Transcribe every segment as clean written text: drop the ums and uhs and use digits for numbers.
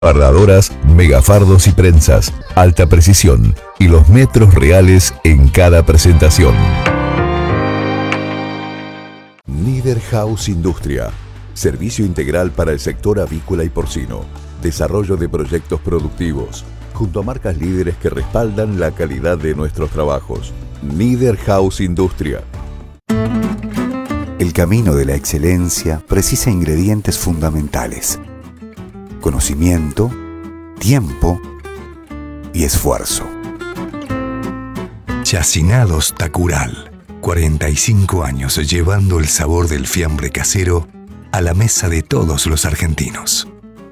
Fardadoras, megafardos y prensas, alta precisión y los metros reales en cada presentación. Niederhaus Industria, servicio integral para el sector avícola y porcino, desarrollo de proyectos productivos, junto a marcas líderes que respaldan la calidad de nuestros trabajos. Niederhaus Industria. El camino de la excelencia precisa ingredientes fundamentales: conocimiento, tiempo y esfuerzo. Chacinados Tacural. 45 años llevando el sabor del fiambre casero a la mesa de todos los argentinos.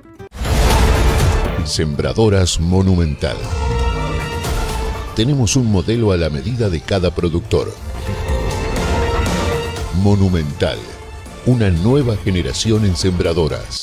Sembradoras Monumental. Tenemos un modelo a la medida de cada productor. Monumental, una nueva generación en sembradoras.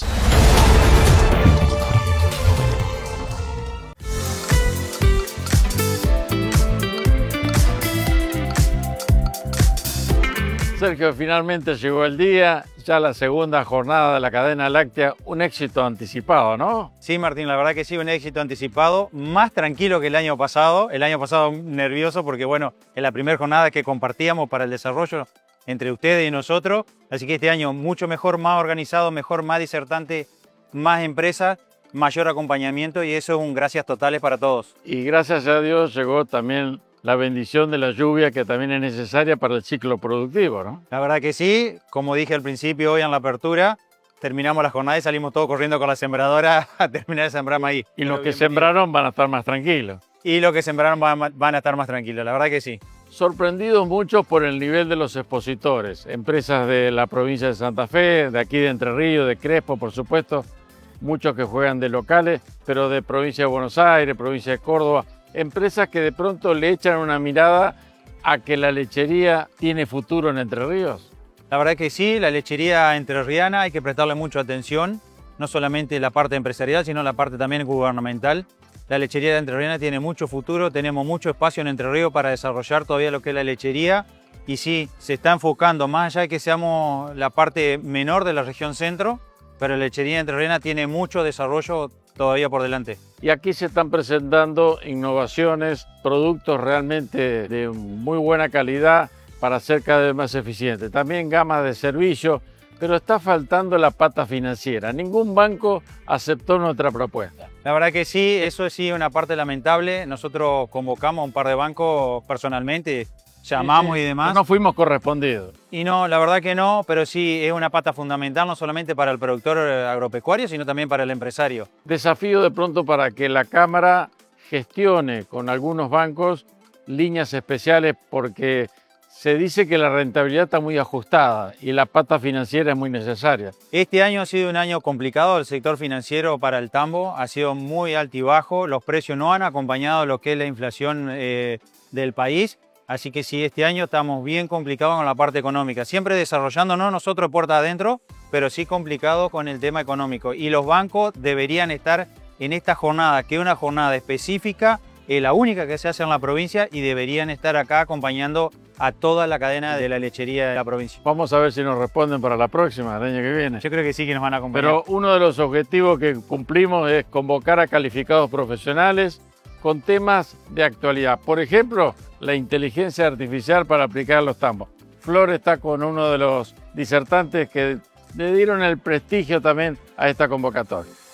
Sergio, finalmente llegó el día, ya la segunda jornada de la cadena láctea, un éxito anticipado, ¿no? Sí, Martín, la verdad que sí, un éxito anticipado, más tranquilo que el año pasado nervioso porque, bueno, es la primera jornada que compartíamos para el desarrollo entre ustedes y nosotros, así que este año mucho mejor, más organizado, mejor, más disertante, más empresas, mayor acompañamiento, y eso es un gracias totales para todos. Y gracias a Dios llegó también la bendición de la lluvia, que también es necesaria para el ciclo productivo, ¿no? La verdad que sí, como dije al principio, hoy en la apertura, terminamos la jornada y salimos todos corriendo con la sembradora a terminar de sembrar maíz. Y los que sembraron van a estar más tranquilos. Y los que sembraron van a estar más tranquilos, la verdad que sí. Sorprendidos muchos por el nivel de los expositores, empresas de la provincia de Santa Fe, de aquí de Entre Ríos, de Crespo, por supuesto, muchos que juegan de locales, pero de provincia de Buenos Aires, provincia de Córdoba, empresas que de pronto le echan una mirada a que la lechería tiene futuro en Entre Ríos. La verdad que sí, la lechería entrerriana hay que prestarle mucha atención, no solamente la parte empresarial, sino la parte también gubernamental. La lechería de entrerriana tiene mucho futuro, tenemos mucho espacio en Entre Ríos para desarrollar todavía lo que es la lechería, y sí, se está enfocando, más allá de que seamos la parte menor de la región centro, pero la lechería entrerriana tiene mucho desarrollo todavía por delante. Y aquí se están presentando innovaciones, productos realmente de muy buena calidad para ser cada vez más eficientes. También gamas de servicio, pero está faltando la pata financiera. Ningún banco aceptó nuestra propuesta. La verdad que sí, eso sí es una parte lamentable. Nosotros convocamos a un par de bancos personalmente, llamamos y demás. No fuimos correspondidos. Y no, la verdad que no, pero sí es una pata fundamental, no solamente para el productor agropecuario, sino también para el empresario. Desafío de pronto para que la Cámara gestione con algunos bancos líneas especiales, porque se dice que la rentabilidad está muy ajustada y la pata financiera es muy necesaria. Este año ha sido un año complicado, el sector financiero para el tambo ha sido muy altibajo, los precios no han acompañado lo que es la inflación del país. Así que sí, este año estamos bien complicados con la parte económica. Siempre desarrollándonos nosotros puerta adentro, pero sí complicado con el tema económico. Y los bancos deberían estar en esta jornada, que es una jornada específica, es la única que se hace en la provincia, y deberían estar acá acompañando a toda la cadena de la lechería de la provincia. Vamos a ver si nos responden para la próxima, el año que viene. Yo creo que sí, que nos van a acompañar. Pero uno de los objetivos que cumplimos es convocar a calificados profesionales con temas de actualidad. Por ejemplo, la inteligencia artificial para aplicar los tambos. Flor está con uno de los disertantes que le dieron el prestigio también a esta convocatoria.